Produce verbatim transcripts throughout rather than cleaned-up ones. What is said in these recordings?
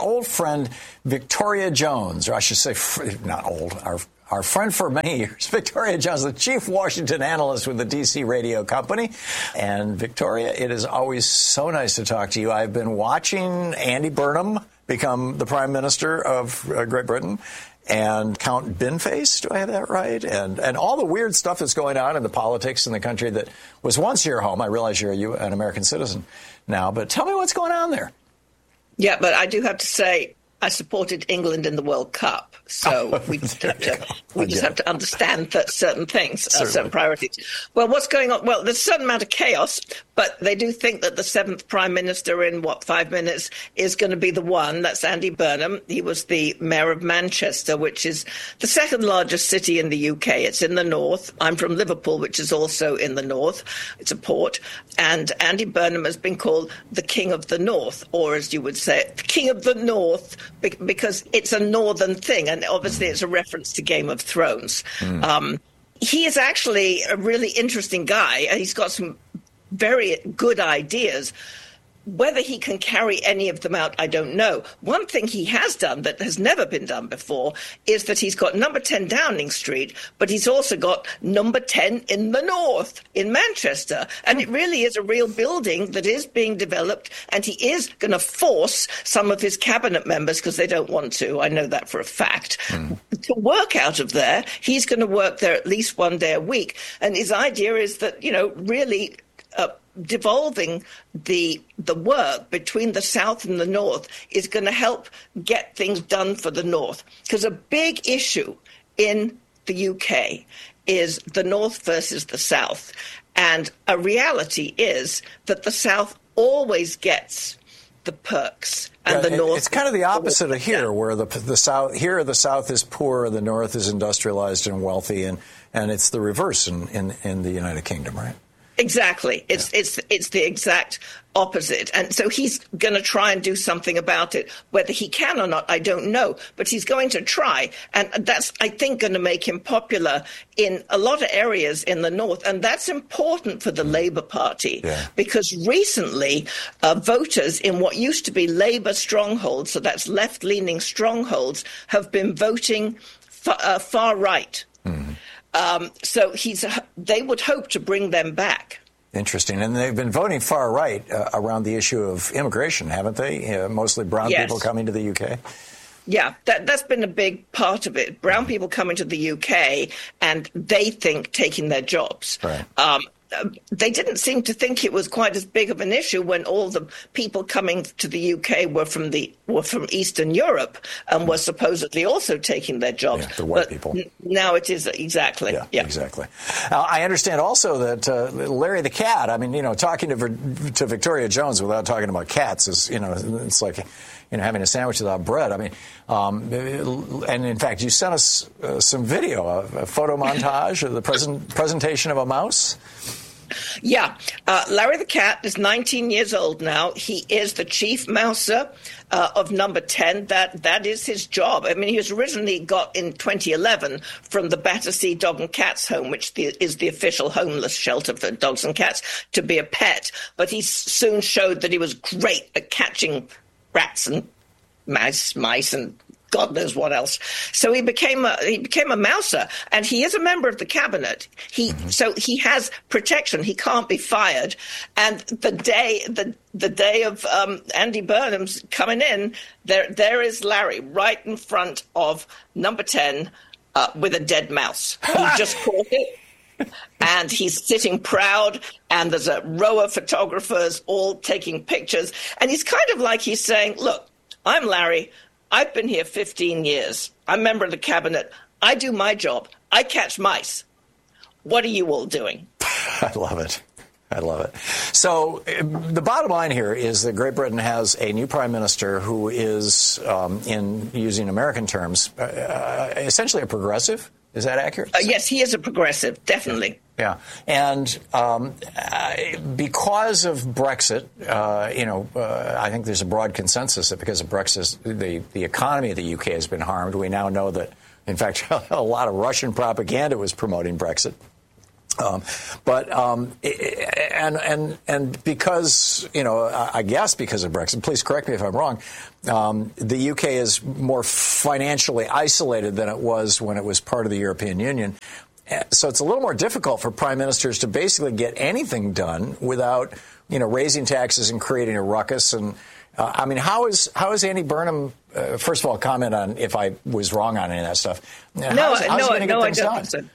old friend, Victoria Jones, or I should say, not old, our Our friend for many years, Victoria Jones, the chief Washington analyst with the D C radio company. And Victoria, it is always so nice to talk to you. I've been watching Andy Burnham become the prime minister of uh, Great Britain, and Count Binface, do I have that right? And and all the weird stuff that's going on in the politics in the country that was once your home. I realize you're a, an American citizen now, but tell me what's going on there. Yeah, but I do have to say, I supported England in the World Cup, so we just have to we just have to understand that certain things, uh, certain priorities. Well, what's going on? Well, there's a certain amount of chaos, but they do think that the seventh prime minister in what five minutes is going to be the one. That's Andy Burnham. He was the mayor of Manchester, which is the second largest city in the U K. It's in the north. I'm from Liverpool, which is also in the north. It's a port, and Andy Burnham has been called the King of the North, or as you would say, the King of the North, because it's a northern thing, and obviously it's a reference to Game of Thrones. Mm. Um, he is actually a really interesting guy, and he's got some very good ideas. Whether he can carry any of them out, I don't know. One thing he has done that has never been done before is that he's got number ten Downing Street, but he's also got number ten in the north, in Manchester. And it really is a real building that is being developed, and he is going to force some of his cabinet members, because they don't want to, I know that for a fact, mm. to work out of there. He's going to work there at least one day a week. And his idea is that, you know, really uh, devolving the the work between the South and the North is going to help get things done for the North. Because a big issue in the U K is the North versus the South. And a reality is that the South always gets the perks. And yeah, the North, it's kind of the opposite of here, yeah. where the the South here the South is poor, the North is industrialized and wealthy, and, and it's the reverse in, in, in the United Kingdom, right? Exactly. It's yeah. it's it's the exact opposite. And so he's going to try and do something about it. Whether he can or not, I don't know. But he's going to try. And that's, I think, going to make him popular in a lot of areas in the North. And that's important for the Labour Party. Yeah. Because recently, uh, voters in what used to be Labour strongholds, so that's left-leaning strongholds, have been voting fa- uh, far right. Mm-hmm. Um, so he's. They would hope to bring them back. Interesting. And they've been voting far right uh, around the issue of immigration, haven't they? Uh, mostly brown yes. people coming to the U K. Yeah, that, that's been a big part of it. Brown people coming to the U K and they think taking their jobs. Right. Um, they didn't seem to think it was quite as big of an issue when all the people coming to the U K were from the were from Eastern Europe and were supposedly also taking their jobs. Yeah, the white but people. N- now it is exactly. Yeah, yeah. exactly. Now, I understand also that uh, Larry the cat. I mean, you know, talking to to Victoria Jones without talking about cats is, you know, it's like, you know, having a sandwich without bread. I mean, um, and in fact, you sent us uh, some video, a, a photo montage of the present presentation of a mouse. Yeah. Uh, Larry the cat is nineteen years old now. He is the chief mouser uh, of number ten. That That is his job. I mean, he was originally got in twenty eleven from the Battersea Dog and Cats Home, which the, is the official homeless shelter for dogs and cats, to be a pet. But he soon showed that he was great at catching rats and mice, mice and God knows what else. So he became a he became a mouser, and he is a member of the cabinet. He mm-hmm. so he has protection. He can't be fired. And the day the the day of um, Andy Burnham's coming in, there there is Larry right in front of number ten uh, with a dead mouse. He just caught it. And he's sitting proud, and there's a row of photographers all taking pictures. And he's kind of like he's saying, look, I'm Larry. I've been here fifteen years. I'm a member of the cabinet. I do my job. I catch mice. What are you all doing? I love it. I love it. So the bottom line here is that Great Britain has a new prime minister who is, um, in using American terms, uh, essentially a progressive. Is that accurate? Uh, yes, he is a progressive, definitely. Yeah. And um, uh, because of Brexit, uh, you know, uh, I think there's a broad consensus that because of Brexit, the, the economy of the U K has been harmed. We now know that, in fact, a lot of Russian propaganda was promoting Brexit. Um, but um, and and and because you know, I guess because of Brexit. Please correct me if I'm wrong. Um, the U K is more financially isolated than it was when it was part of the European Union. So it's a little more difficult for prime ministers to basically get anything done without, you know, raising taxes and creating a ruckus. And uh, I mean, how is how is Andy Burnham? Uh, first of all, comment on if I was wrong on any of that stuff. How no, is, how's no, he no, get I things don't done? think so.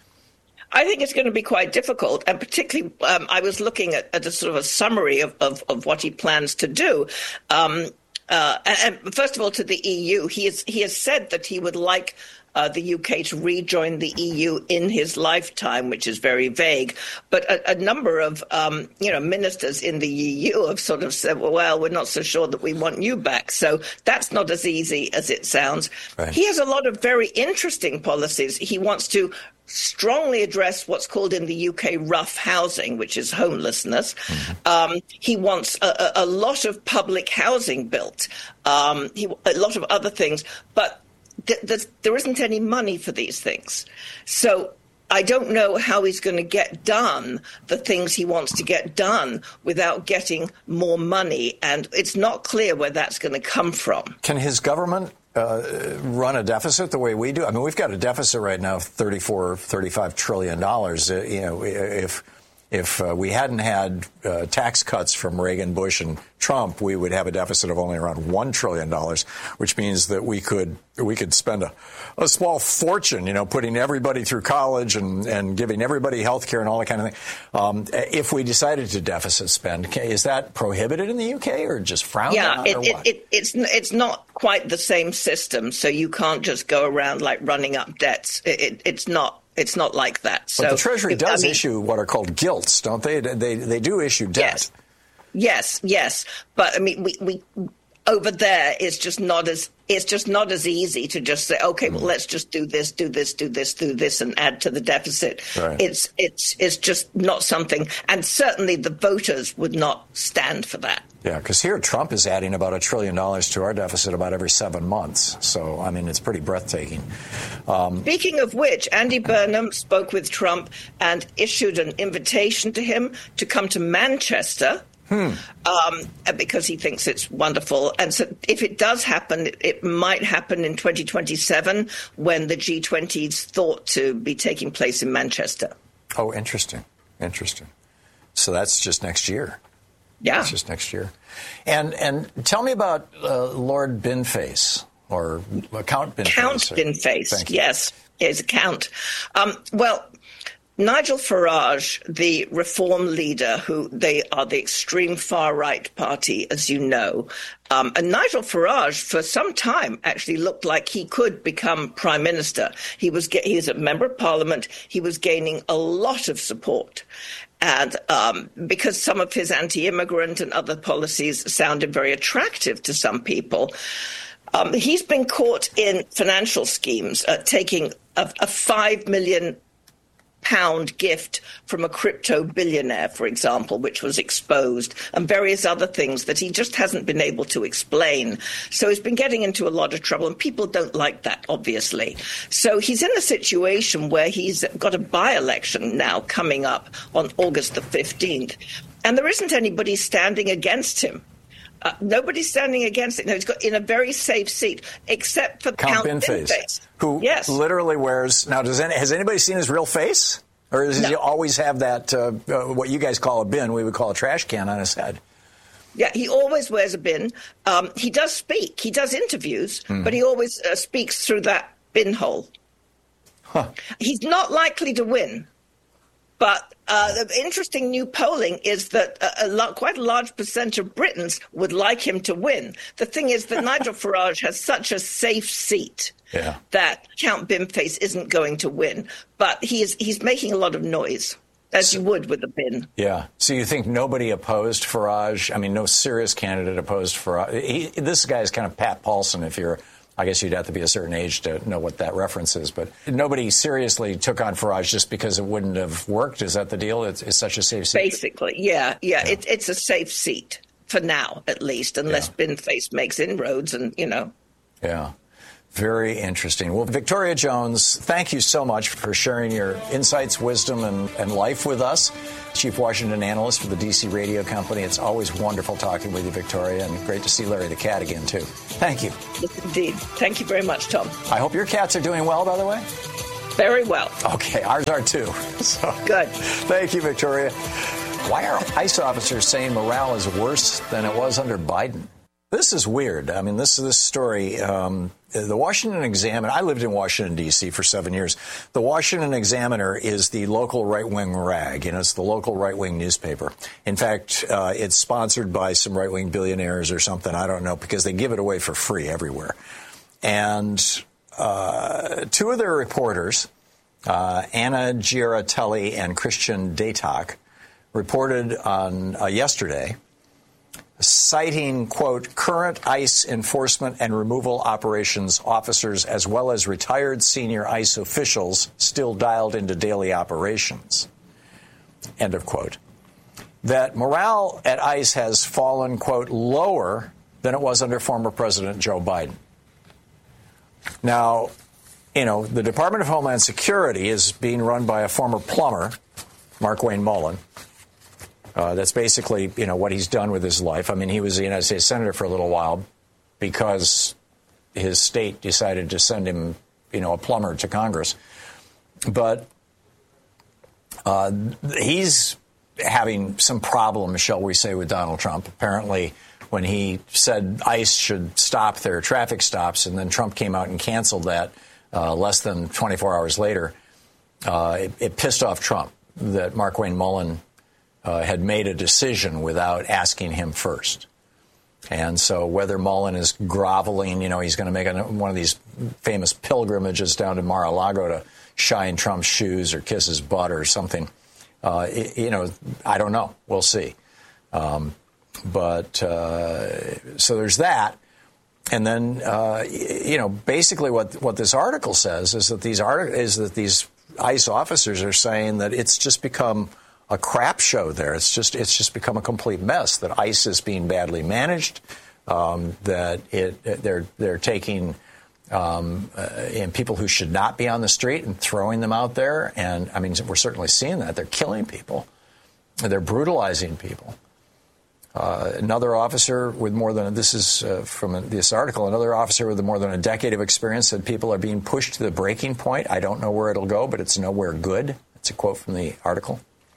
I think it's going to be quite difficult, and particularly um, I was looking at, at a sort of a summary of, of, of what he plans to do. Um, uh, and, and first of all, to the E U, he has he has said that he would like uh, the U K to rejoin the E U in his lifetime, which is very vague. But a, a number of um, you know ministers in the E U have sort of said, well, well, we're not so sure that we want you back. So that's not as easy as it sounds. Right. He has a lot of very interesting policies. He wants to strongly address what's called in the U K rough housing, which is homelessness. Mm-hmm. Um, he wants a, a lot of public housing built, um, he, a lot of other things, but th- there isn't any money for these things. So I don't know how he's going to get done the things he wants to get done without getting more money, and it's not clear where that's going to come from. Can his government Uh, run a deficit the way we do? I mean, we've got a deficit right now of thirty-four, thirty-five trillion dollars. Uh, you know, if if uh, we hadn't had uh, tax cuts from Reagan, Bush, and Trump, we would have a deficit of only around one trillion dollars, which means that we could we could spend a, a small fortune, you know, putting everybody through college and, and giving everybody health care and all that kind of thing. Um, if we decided to deficit spend, is that prohibited in the U K or just frowned yeah, on? Yeah, it, it, it, it's, it's not quite the same system, so you can't just go around like running up debts. It, it, it's not. It's not like that. So, but the Treasury does I mean, issue what are called gilts, don't they? They they do issue debt. Yes, yes, yes. But I mean, we, we over there is just not as it's just not as easy to just say, okay, well, let's just do this, do this, do this, do this, and add to the deficit. Right. It's it's it's just not something, and certainly the voters would not stand for that. Yeah, because here Trump is adding about a trillion dollars to our deficit about every seven months. So, I mean, it's pretty breathtaking. Um, Speaking of which, Andy Burnham spoke with Trump and issued an invitation to him to come to Manchester. Hmm. Um, because he thinks it's wonderful. And so if it does happen, it, it might happen in twenty twenty-seven when the G twenty is thought to be taking place in Manchester. Oh, interesting. Interesting. So that's just next year. Yeah. It's just next year. And and tell me about uh, Lord Binface, or Count Binface. Count Binface, yes. Is a count. Um, well, Nigel Farage, the Reform leader, who they are the extreme far-right party, as you know, um, and Nigel Farage, for some time, actually looked like he could become prime minister. He was he was a member of parliament. He was gaining a lot of support. And um, because some of his anti-immigrant and other policies sounded very attractive to some people, um, he's been caught in financial schemes, uh, taking a, a five million pound gift from a crypto billionaire, for example, which was exposed, and various other things that he just hasn't been able to explain. So he's been getting into a lot of trouble, and people don't like that, obviously. So he's in a situation where he's got a by-election now coming up on August the fifteenth, and there isn't anybody standing against him. Uh, nobody's standing against it. No, he's got in a very safe seat, except for Count, Count Binface, Binface, who yes. literally wears. Now, does any, has anybody seen his real face, or does no. he always have that uh, uh, what you guys call a bin, we would call a trash can on his head? Yeah, he always wears a bin. Um, he does speak. He does interviews, mm. but he always uh, speaks through that bin hole. Huh. He's not likely to win. But uh, the interesting new polling is that a, a lot, quite a large percent of Britons would like him to win. The thing is that Nigel Farage has such a safe seat yeah. that Count Binface isn't going to win. But he is, he's making a lot of noise, as so, you would with a bin. Yeah. So you think nobody opposed Farage? I mean, no serious candidate opposed Farage. He, this guy is kind of Pat Paulson, if you're I guess you'd have to be a certain age to know what that reference is. But nobody seriously took on Farage just because it wouldn't have worked. Is that the deal? It's, it's such a safe seat? Basically, yeah. Yeah, yeah. It, it's a safe seat for now, at least, unless yeah. Binface makes inroads and, you know. Yeah. Very interesting. Well, Victoria Jones, thank you so much for sharing your insights, wisdom, and, and life with us. Chief Washington Analyst for the D C Radio Company. It's always wonderful talking with you, Victoria, and great to see Larry the cat again, too. Thank you. Yes, indeed. Thank you very much, Tom. I hope your cats are doing well, by the way. Very well. Okay, ours are, too. So, good. Thank you, Victoria. Why are ICE officers saying morale is worse than it was under Biden? This is weird. I mean, this this story, um, the Washington Examiner, I lived in Washington, D C for seven years. The Washington Examiner is the local right-wing rag. You know, it's the local right-wing newspaper. In fact, uh, it's sponsored by some right-wing billionaires or something. I don't know, because they give it away for free everywhere. And uh, two of their reporters, uh, Anna Giaratelli and Christian Daytok, reported on uh, yesterday, citing, quote, current ICE enforcement and removal operations officers as well as retired senior ICE officials still dialed into daily operations, end of quote, that morale at ICE has fallen, quote, lower than it was under former President Joe Biden. Now, you know, the Department of Homeland Security is being run by a former plumber, Markwayne Mullin. Uh, that's basically, you know, what he's done with his life. I mean, he was a United States Senator for a little while because his state decided to send him, you know, a plumber to Congress. But uh, he's having some problems, shall we say, with Donald Trump. Apparently, when he said ICE should stop their traffic stops, and then Trump came out and canceled that uh, less than twenty-four hours later, uh, it, it pissed off Trump that Markwayne Mullin Uh, had made a decision without asking him first. And so whether Mullin is groveling, you know, he's going to make a, one of these famous pilgrimages down to Mar-a-Lago to shine Trump's shoes or kiss his butt or something, uh, it, you know, I don't know. We'll see. Um, but uh, so there's that. And then, uh, you know, basically what what this article says is that these art- is that these ICE officers are saying that it's just become a crap show there. It's just it's just become a complete mess. That ICE is being badly managed. Um, that it they're they're taking um, uh, in people who should not be on the street and throwing them out there. And I mean, we're certainly seeing that. They're killing people. They're brutalizing people. Uh, another officer with more than this is uh, from this article. Another officer with more than a decade of experience said people are being pushed to the breaking point. I don't know where it'll go, but it's nowhere good. It's a quote from the article.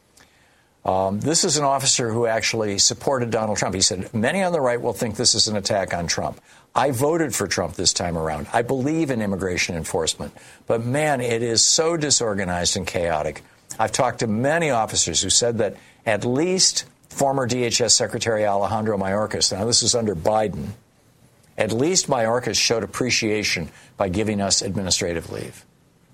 Um, this is an officer who actually supported Donald Trump. He said, many on the right will think this is an attack on Trump. I voted for Trump this time around. I believe in immigration enforcement. But, man, it is so disorganized and chaotic. I've talked to many officers who said that at least former D H S Secretary Alejandro Mayorkas, now this is under Biden, at least Mayorkas showed appreciation by giving us administrative leave.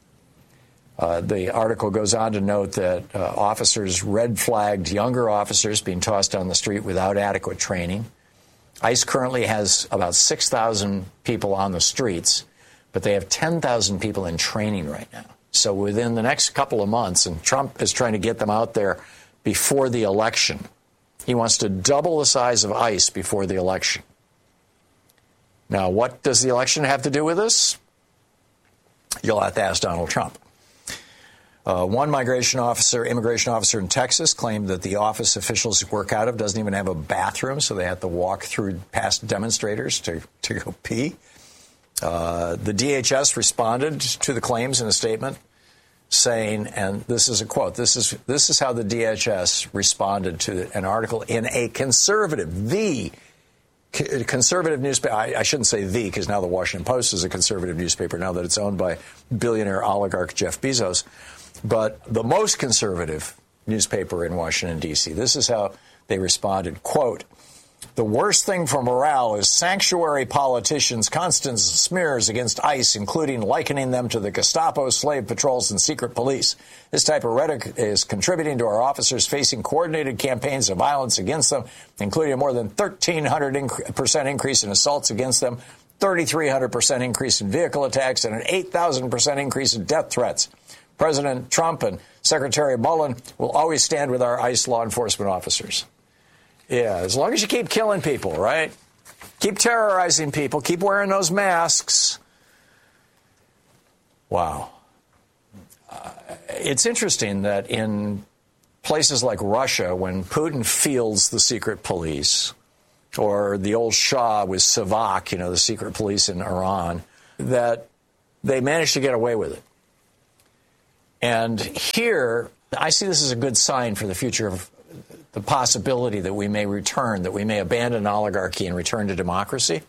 Uh, the article goes on to note that uh, officers red-flagged younger officers being tossed down the street without adequate training. ICE currently has about six thousand people on the streets, but they have ten thousand people in training right now. So within the next couple of months, and Trump is trying to get them out there before the election, he wants to double the size of ICE before the election. Now, what does the election have to do with this? You'll have to ask Donald Trump. Uh, one migration officer, immigration officer in Texas claimed that the office officials work out of doesn't even have a bathroom, so they have to walk through past demonstrators to, to go pee. Uh, the D H S responded to the claims in a statement saying, and this is a quote, this is this is how the D H S responded to an article in a conservative, the conservative newspaper. I, I shouldn't say the, because now the Washington Post is a conservative newspaper now that it's owned by billionaire oligarch Jeff Bezos. But the most conservative newspaper in Washington, D C, this is how they responded. Quote, the worst thing for morale is sanctuary politicians' constant smears against ICE, including likening them to the Gestapo, slave patrols, and secret police. This type of rhetoric is contributing to our officers facing coordinated campaigns of violence against them, including a more than thirteen hundred percent increase in assaults against them, thirty-three hundred percent increase in vehicle attacks, and an eight thousand percent increase in death threats. President Trump and Secretary Mullin will always stand with our ICE law enforcement officers. Yeah, as long as you keep killing people, right? Keep terrorizing people. Keep wearing those masks. Wow. Uh, it's interesting that in places like Russia, when Putin fields the secret police, or the old Shah with Savak, you know, the secret police in Iran, that they managed to get away with it. And here, I see this as a good sign for the future of the possibility that we may return, that we may abandon oligarchy and return to democracy.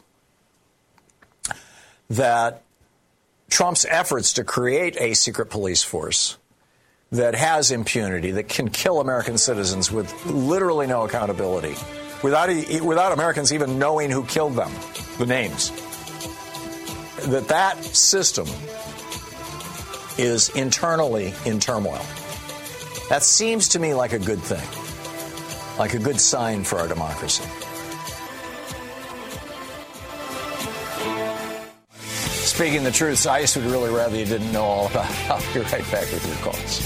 That Trump's efforts to create a secret police force that has impunity, that can kill American citizens with literally no accountability, without, without Americans even knowing who killed them, the names, that that system is internally in turmoil. That seems to me like a good thing, like a good sign for our democracy. Speaking the truth, I just would really rather you didn't know all about it. I'll be right back with your calls.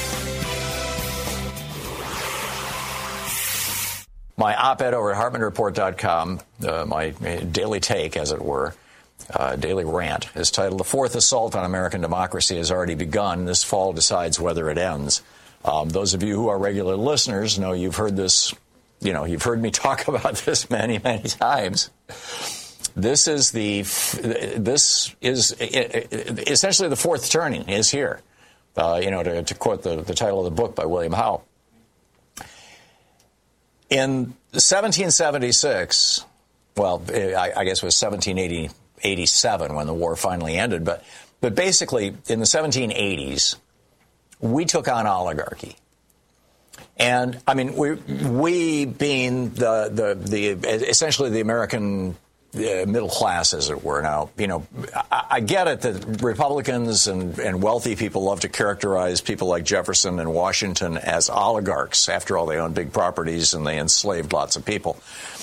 My op-ed over at Hartmann Report dot com, uh, my daily take, as it were, uh, daily rant, is titled "The Fourth Assault on American Democracy Has Already Begun. This fall decides whether it ends." Um, those of you who are regular listeners know you've heard this, you know, you've heard me talk about this many, many times. This is the, this is essentially the fourth turning is here, uh, you know, to, to quote the, the title of the book by William Howe. In seventeen seventy-six, well, I, I guess it was seventeen eighty-seven when the war finally ended, but, but basically in the seventeen eighties, we took on oligarchy. And, I mean, we, we being the, the, the essentially the American Uh, middle class, as it were. Now, you know, I, I get it that Republicans and, and wealthy people love to characterize people like Jefferson and Washington as oligarchs. After all, they owned big properties and they enslaved lots of people.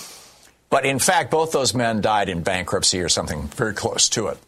But in fact, both those men died in bankruptcy or something very close to it.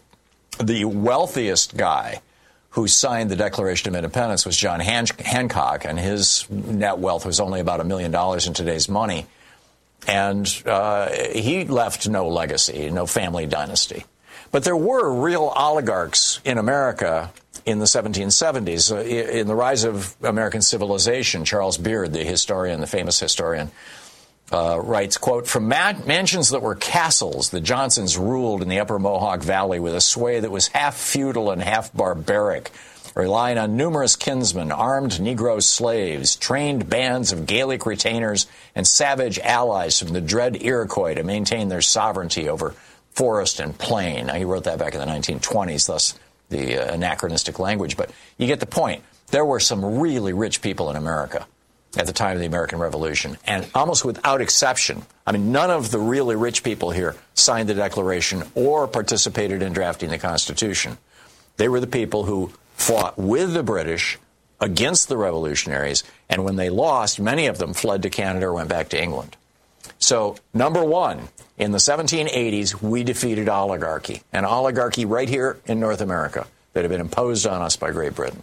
The wealthiest guy who signed the Declaration of Independence was John Han- Hancock, and his net wealth was only about a million dollars in today's money. And uh, he left no legacy, no family dynasty. But there were real oligarchs in America in the seventeen seventies. Uh, in the rise of American civilization, Charles Beard, the historian, the famous historian, uh, writes, quote, "From man- mansions that were castles, the Johnsons ruled in the upper Mohawk Valley with a sway that was half feudal and half barbaric, relying on numerous kinsmen, armed Negro slaves, trained bands of Gaelic retainers, and savage allies from the dread Iroquois to maintain their sovereignty over forest and plain." Now, he wrote that back in the nineteen twenties, thus the uh, anachronistic language. But you get the point. There were some really rich people in America at the time of the American Revolution. And almost without exception, I mean, none of the really rich people here signed the Declaration or participated in drafting the Constitution. They were the people who fought with the British against the revolutionaries, and when they lost, many of them fled to Canada or went back to England. So, number one, in the seventeen eighties, we defeated oligarchy, an oligarchy right here in North America that had been imposed on us by Great Britain.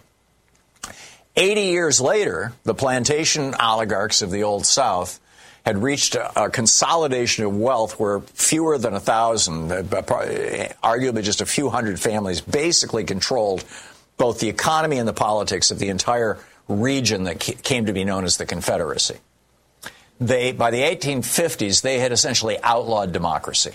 Eighty years later, the plantation oligarchs of the Old South had reached a, a consolidation of wealth where fewer than a thousand, uh, arguably just a few hundred families, basically controlled both the economy and the politics of the entire region that came to be known as the Confederacy. They, by the eighteen fifties, they had essentially outlawed democracy.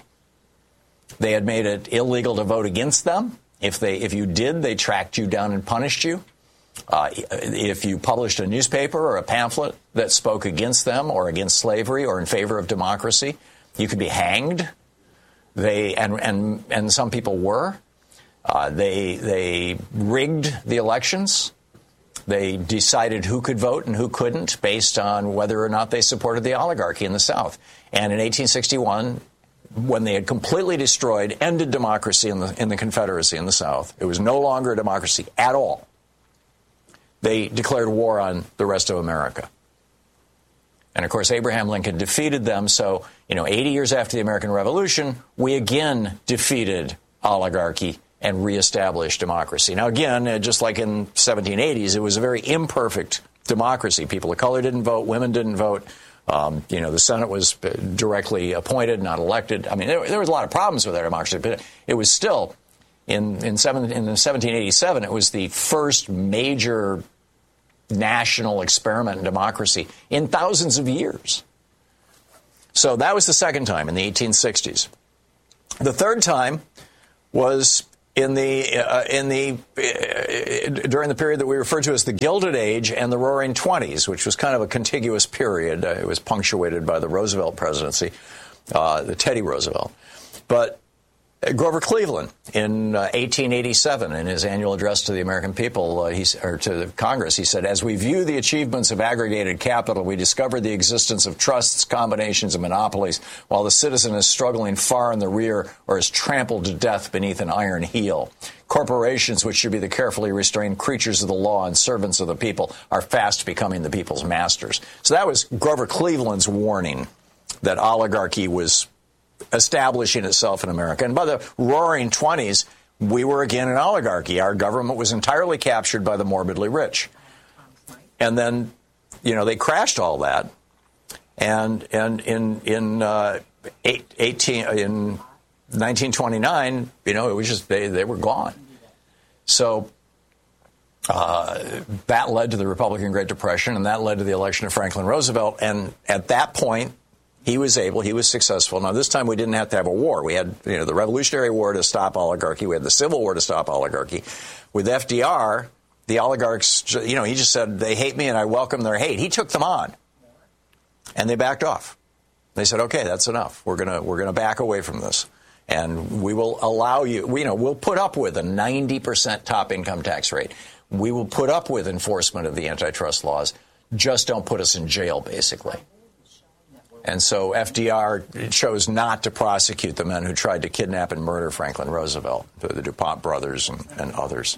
They had made it illegal to vote against them. If they, if you did, they tracked you down and punished you. Uh, if you published a newspaper or a pamphlet that spoke against them or against slavery or in favor of democracy, you could be hanged. They and and and some people were. Uh, they they rigged the elections. They decided who could vote and who couldn't based on whether or not they supported the oligarchy in the South. And in eighteen sixty-one, when they had completely destroyed, ended democracy in the in the Confederacy in the South, it was no longer a democracy at all. They declared war on the rest of America. And, of course, Abraham Lincoln defeated them. So, you know, eighty years after the American Revolution, we again defeated oligarchy and reestablished democracy. Now, again, just like in seventeen eighties, it was a very imperfect democracy. People of color didn't vote. Women didn't vote. Um, you know, the Senate was directly appointed, not elected. I mean, there, there was a lot of problems with our democracy, but it was still In, in, seven, in seventeen eighty-seven, it was the first major national experiment in democracy in thousands of years. So that was the second time in the eighteen sixties. The third time was in the uh, in the uh, during the period that we refer to as the Gilded Age and the Roaring Twenties, which was kind of a contiguous period. Uh, it was punctuated by the Roosevelt presidency, uh, the Teddy Roosevelt. But Grover Cleveland in uh, eighteen eighty-seven, in his annual address to the American people, uh, he, or to the Congress, he said, "As we view the achievements of aggregated capital, we discover the existence of trusts, combinations, and monopolies, while the citizen is struggling far in the rear or is trampled to death beneath an iron heel. Corporations, which should be the carefully restrained creatures of the law and servants of the people, are fast becoming the people's masters." So that was Grover Cleveland's warning that oligarchy was establishing itself in America. And by the Roaring Twenties, we were again an oligarchy. Our government was entirely captured by the morbidly rich. And then, you know, they crashed all that. And and in in uh, eight, eighteen in nineteen twenty-nine, you know, it was just they they were gone. So uh, that led to the Republican Great Depression, and that led to the election of Franklin Roosevelt. And at that point, he was able, he was successful. Now, this time we didn't have to have a war. We had, you know, the Revolutionary War to stop oligarchy. We had the Civil War to stop oligarchy. With F D R, the oligarchs, you know, he just said, they hate me and I welcome their hate. He took them on. And they backed off. They said, okay, that's enough. We're going to we're going to back away from this. And we will allow you, we, you know, we'll put up with a ninety percent top income tax rate. We will put up with enforcement of the antitrust laws. Just don't put us in jail, basically. And so F D R chose not to prosecute the men who tried to kidnap and murder Franklin Roosevelt, the DuPont brothers and, and others.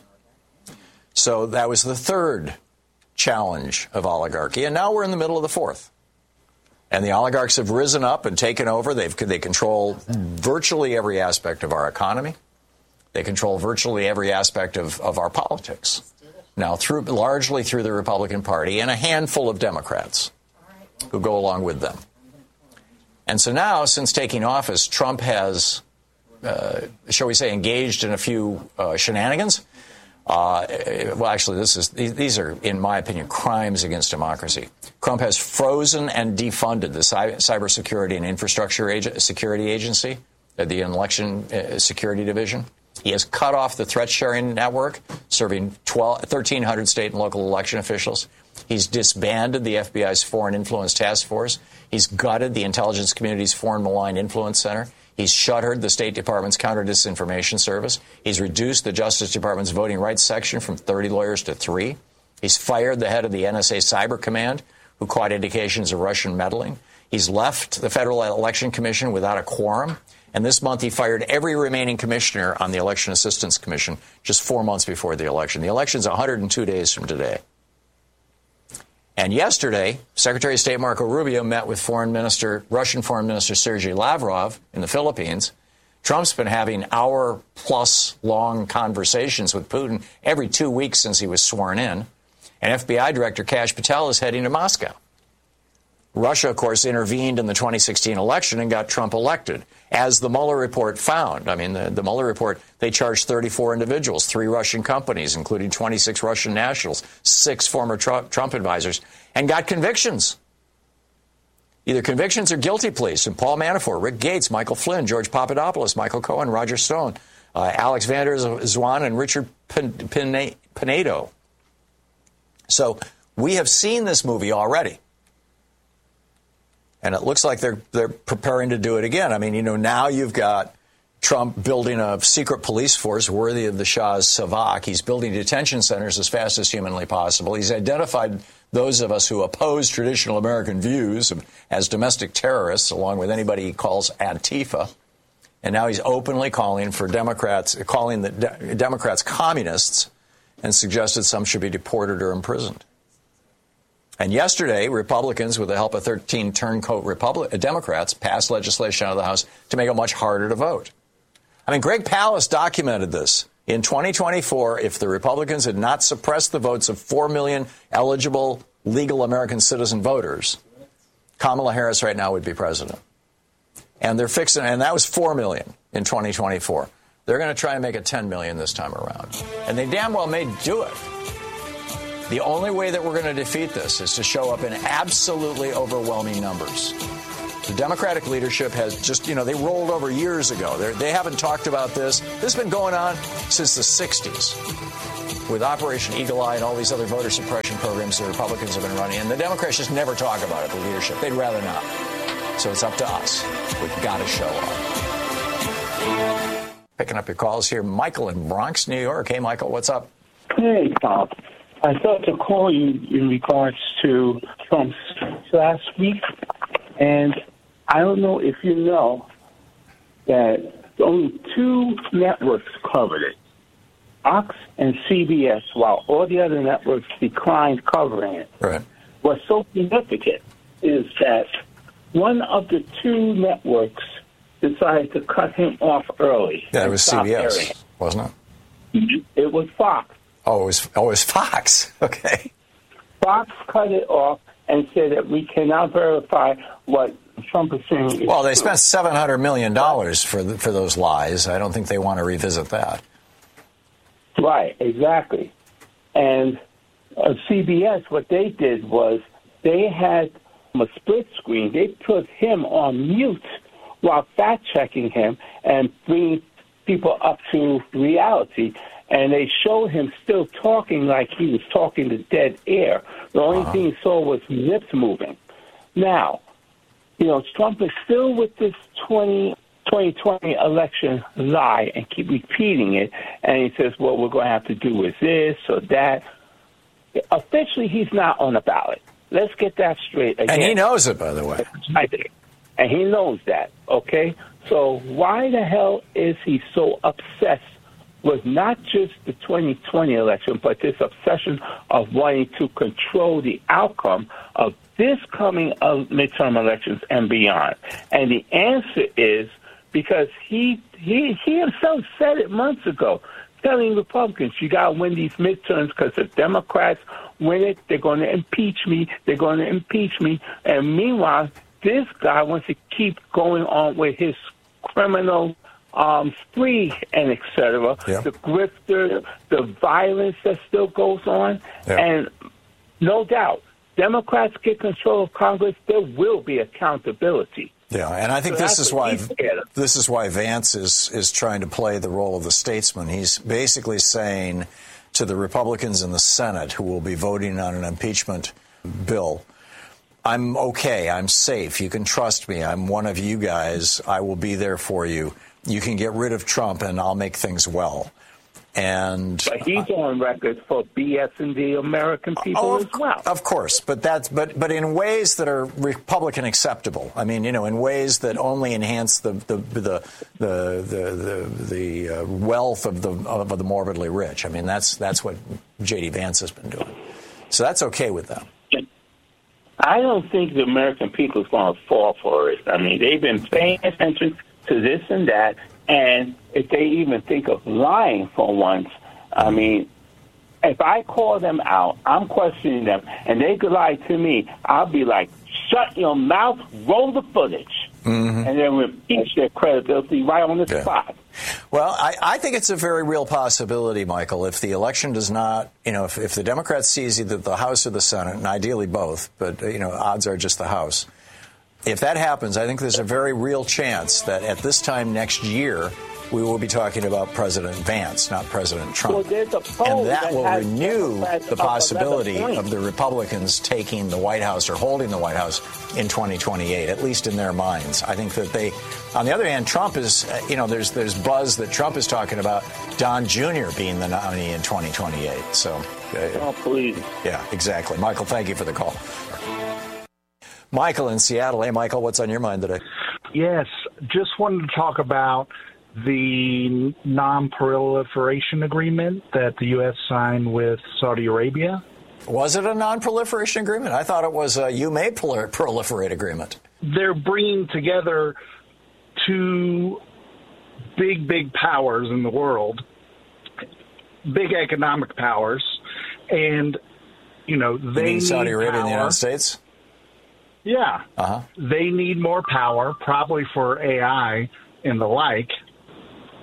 So that was the third challenge of oligarchy. And now we're in the middle of the fourth. And the oligarchs have risen up and taken over. They've, they control virtually every aspect of our economy. They control virtually every aspect of, of our politics. Now, through, largely through the Republican Party and a handful of Democrats who go along with them. And so now, since taking office, Trump has, uh, shall we say, engaged in a few uh, shenanigans. Uh, well, actually, this is these are, in my opinion, crimes against democracy. Trump has frozen and defunded the Cybersecurity and Infrastructure Ag- Security Agency, uh, the Election uh, Security Division. He has cut off the threat sharing network, serving thirteen hundred state and local election officials. He's disbanded the F B I's Foreign Influence Task Force. He's gutted the intelligence community's Foreign Malign Influence Center. He's shuttered the State Department's Counter-Disinformation Service. He's reduced the Justice Department's Voting Rights Section from thirty lawyers to three. He's fired the head of the N S A Cyber Command, who caught indications of Russian meddling. He's left the Federal Election Commission without a quorum. And this month he fired every remaining commissioner on the Election Assistance Commission just four months before the election. The election's one hundred two days from today. And yesterday, Secretary of State Marco Rubio met with Foreign Minister, Russian Foreign Minister Sergei Lavrov in the Philippines. Trump's been having hour-plus-long conversations with Putin every two weeks since he was sworn in. And F B I Director Kash Patel is heading to Moscow. Russia, of course, intervened in the twenty sixteen election and got Trump elected, as the Mueller report found. I mean, the, the Mueller report, they charged thirty-four individuals, three Russian companies, including twenty-six Russian nationals, six former Trump, Trump advisors, and got convictions. Either convictions or guilty pleas from Paul Manafort, Rick Gates, Michael Flynn, George Papadopoulos, Michael Cohen, Roger Stone, uh, Alex van der Zwaan, and Richard Pinedo. So we have seen this movie already. And it looks like they're they're preparing to do it again. I mean, you know, now you've got Trump building a secret police force worthy of the Shah's Savak. He's building detention centers as fast as humanly possible. He's identified those of us who oppose traditional American views as domestic terrorists, along with anybody he calls Antifa. And now he's openly calling for Democrats, calling the de- Democrats communists, and suggested some should be deported or imprisoned. And yesterday, Republicans, with the help of thirteen turncoat Republic- Democrats, passed legislation out of the House to make it much harder to vote. I mean, Greg Palast documented this. In twenty twenty-four, if the Republicans had not suppressed the votes of four million eligible legal American citizen voters, Kamala Harris right now would be president. And they're fixing, and that was four million in twenty twenty-four. They're going to try and make it ten million this time around. And they damn well may do it. The only way that we're going to defeat this is to show up in absolutely overwhelming numbers. The Democratic leadership has just, you know, they rolled over years ago. They're, they haven't talked about this. This has been going on since the sixties with Operation Eagle Eye and all these other voter suppression programs the Republicans have been running. And the Democrats just never talk about it, the leadership. They'd rather not. So it's up to us. We've got to show up. Picking up your calls here. Michael in Bronx, New York. Hey, Michael, what's up? Hey, Tom. I thought to call you in regards to Trump's last week, and I don't know if you know that only two networks covered it, Fox and C B S, while all the other networks declined covering it. Right. What's so significant is that one of the two networks decided to cut him off early. Yeah, it was C B S, wasn't it? It was Fox. Oh, it was, oh, it was Fox. Okay. Fox cut it off and said that we cannot verify what Trump is saying. Well, they spent seven hundred million dollars for the, for those lies. I don't think they want to revisit that. Right, exactly. And uh, C B S, what they did was they had a split screen. They put him on mute while fact-checking him and bringing people up to reality. And they showed him still talking like he was talking to dead air. The only uh-huh. thing he saw was lips moving. Now, you know, Trump is still with this twenty twenty election lie and keep repeating it. And he says, well, we're going to have to do with this or that. Officially, he's not on the ballot. Let's get that straight again. And he knows it, by the way. I think. And he knows that, okay? So why the hell is he so obsessed with not just the twenty twenty election, but this obsession of wanting to control the outcome of this coming of midterm elections and beyond? And the answer is because he he he himself said it months ago, telling Republicans, you got to win these midterms because the Democrats win it, they're going to impeach me, they're going to impeach me. And meanwhile, this guy wants to keep going on with his criminal um, spree and et cetera, yeah. the grifter, the violence that still goes on. Yeah. And no doubt, Democrats get control of Congress, there will be accountability. Yeah, and I think so this is why this is why Vance is is trying to play the role of the statesman. He's basically saying to the Republicans in the Senate who will be voting on an impeachment bill, I'm okay, I'm safe, you can trust me, I'm one of you guys, I will be there for you. You can get rid of Trump and I'll make things well. And but he's on record for BSing the American people oh, as well. Of course, but that's but but in ways that are Republican acceptable. I mean, you know, in ways that only enhance the the the the the, the, the uh, wealth of the of the morbidly rich. I mean, that's that's what J D Vance has been doing. So that's okay with them. I don't think the American people is going to fall for it. I mean, they've been paying attention to this and that. And if they even think of lying for once, I mean, if I call them out, I'm questioning them, and they could lie to me, I'll be like, shut your mouth, roll the footage, mm-hmm. and then impeach their credibility right on the yeah. spot. Well, I, I think it's a very real possibility, Michael, if the election does not, you know, if, if the Democrats seize either the House or the Senate, and ideally both, but, you know, odds are just the House. If that happens, I think there's a very real chance that at this time next year, we will be talking about President Vance, not President Trump. Well, there's a poll and that, that will renew the possibility of, of the Republicans taking the White House or holding the White House in twenty twenty-eight, at least in their minds. I think that they, on the other hand, Trump is, you know, there's there's buzz that Trump is talking about Don Junior being the nominee in twenty twenty-eight. So, uh, oh, please. Yeah, exactly. Michael, thank you for the call. Michael in Seattle. Hey, Michael, what's on your mind today? Yes, just wanted to talk about the non-proliferation agreement that the U S signed with Saudi Arabia. Was it a non-proliferation agreement? I thought it was a you may proliferate agreement. They're bringing together two big, big powers in the world, big economic powers, and, you know, they you mean Saudi need Arabia power. and the United States? Yeah. Uh-huh. They need more power, probably for A I and the like.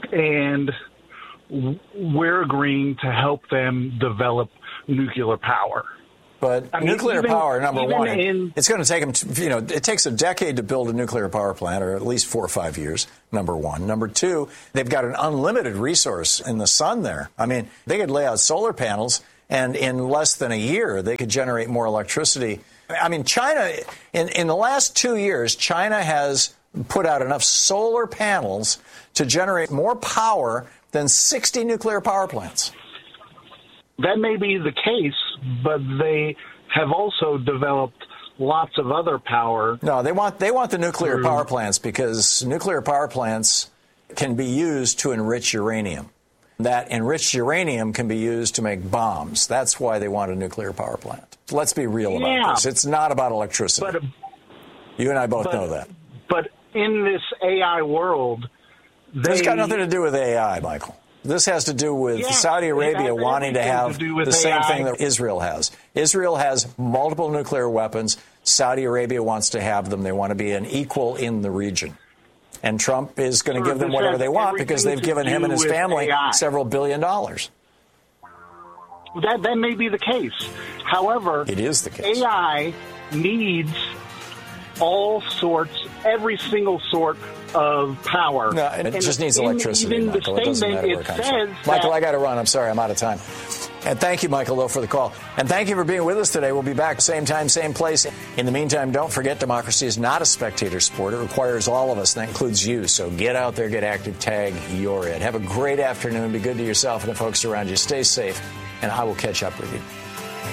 and we're agreeing to help them develop nuclear power. But I mean, nuclear even, power, number one, in, it's going to take them, to, you know, it takes a decade to build a nuclear power plant, or at least four or five years, number one. Number two, they've got an unlimited resource in the sun there. I mean, they could lay out solar panels, and in less than a year, they could generate more electricity. I mean, China, in, in the last two years, China has put out enough solar panels to generate more power than sixty nuclear power plants. That may be the case, but they have also developed lots of other power. No, they want they want the nuclear through. power plants because nuclear power plants can be used to enrich uranium. That enriched uranium can be used to make bombs. That's why they want a nuclear power plant. Let's be real about yeah, this. It's not about electricity. But, you and I both but, know that. But in this A I world, they... It's got nothing to do with A I, Michael. This has to do with yeah, Saudi Arabia wanting to have to the same A I. thing that Israel has. Israel has multiple nuclear weapons. Saudi Arabia wants to have them. They want to be an equal in the region. And Trump is going to sure, give them whatever they want because they've given him and his family A I. several billion dollars. That, that may be the case. However, it is the case. A I needs all sorts, every single sort of power. No, it and just needs in, electricity, even Michael. The it doesn't matter where it it comes says from. Michael, I got to run. I'm sorry. I'm out of time. And thank you, Michael, though, for the call. And thank you for being with us today. We'll be back same time, same place. In the meantime, don't forget democracy is not a spectator sport. It requires all of us, and that includes you. So get out there, get active, tag your it. Have a great afternoon. Be good to yourself and the folks around you. Stay safe, and I will catch up with you.